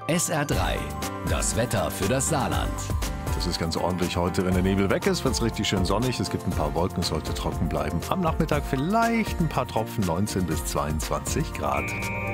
SR3, das Wetter für das Saarland. Das ist ganz ordentlich heute. Wenn der Nebel weg ist, wird es richtig schön sonnig. Es gibt ein paar Wolken, es sollte trocken bleiben. Am Nachmittag vielleicht ein paar Tropfen, 19 bis 22 Grad.